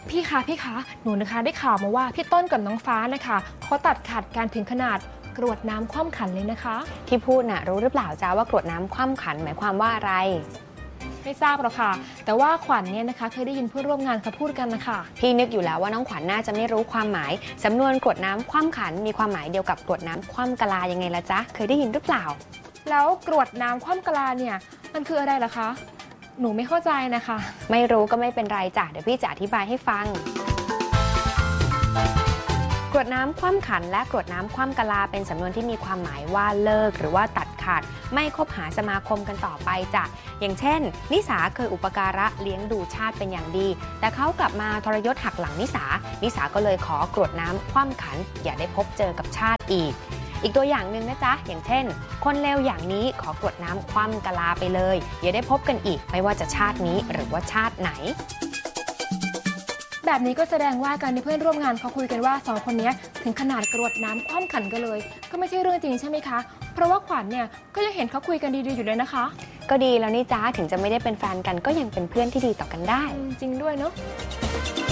พี่คะหนูนะคะได้ข่าวมาว่าพี่ต้นกับน้องฟ้านะคะเขาตัดขาดการถึงขนาดกรวดน้ำคว่ำขันเลยนะคะที่พูดน่ะรู้หรือเปล่าจ้าว่ากรวดน้ำคว่ำขันหมายความว่าอะไรไม่ทราบหรอกค่ะแต่ว่าขวัญเนี่ยนะคะเคยได้ยินเพื่อนร่วมงานเขาพูดกันนะคะพี่นึกอยู่แล้วว่าน้องขวัญน่าจะไม่รู้ความหมายสำนวนกรวดน้ำคว่ำขันมีความหมายเดียวกับกรวดน้ำคว่ำกะลายังไงล่ะจ๊ะเคยได้ยินหรือเปล่าแล้วกรวดน้ำคว่ำกะลาเนี่ยมันคืออะไรล่ะคะหนูไม่เข้าใจนะคะไม่รู้ก็ไม่เป็นไรจ้ะเดี๋ยวพี่จะอธิบายให้ฟังกรวดน้ำคว่ำขันและกรวดน้ำคว่ำกะลาเป็นสำนวนที่มีความหมายว่าเลิกหรือว่าตัดขาดไม่คบหาสมาคมกันต่อไปจ้ะอย่างเช่นนิสาเคยอุปการะเลี้ยงดูชาติเป็นอย่างดีแต่เขากลับมาทรยศหักหลังนิสาก็เลยขอกรวดน้ำคว่ำขันอย่าได้พบเจอกับชาติอีกตัวอย่างหนึ่งนะจ๊ะอย่างเช่นคนเลวอย่างนี้ขอกรวดน้ำคว่ำกะลาไปเลยอย่าได้พบกันอีกไม่ว่าจะชาตินี้หรือว่าชาติไหนแบบนี้ก็แสดงว่าการที่เพื่อนร่วมงานเขาคุยกันว่า2คนนี้ถึงขนาดกรวดน้ำคว่ำขันกันเลยก็ไม่ใช่เรื่องจริงใช่ไหมคะเพราะว่าขวัญเนี่ยก็ยังเห็นเขาคุยกันดีๆอยู่เลยนะคะก็ดีแล้วนี่จ้าถึงจะไม่ได้เป็นแฟนกันก็ยังเป็นเพื่อนที่ดีต่อกันได้จริงด้วยเนาะ